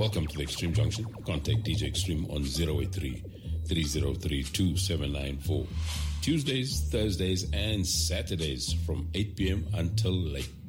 Welcome to the Extreme Junction. Contact DJ Extreme on 083-303-2794. Tuesdays, Thursdays, and Saturdays from 8 p.m. until late.